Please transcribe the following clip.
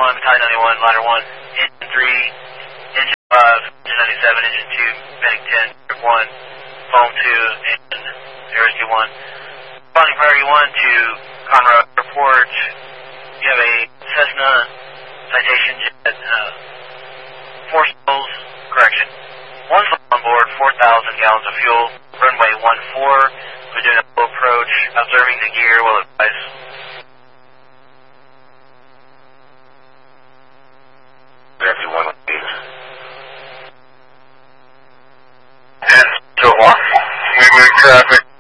1, Battalion 91, ladder 1, engine 3, engine 5, engine 97, engine 2, medic 10, trip 1, phone 2, engine rescue 1. Responding priority 1 to Conroe Airport. You have a Cessna Citation jet, 4 spills, correction. 1 spill on board, 4,000 gallons of fuel, runway 14. We're doing a full approach, observing the gear while it flies. Everyone, please. And so on. We move traffic.